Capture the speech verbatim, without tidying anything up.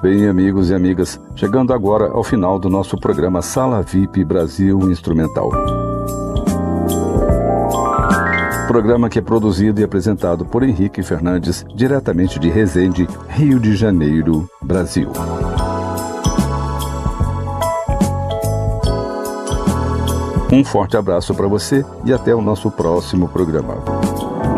Bem, amigos e amigas, chegando agora ao final do nosso programa Sala V I P Brasil Instrumental. Programa que é produzido e apresentado por Henrique Fernandes, diretamente de Resende, Rio de Janeiro, Brasil. Um forte abraço para você e até o nosso próximo programa.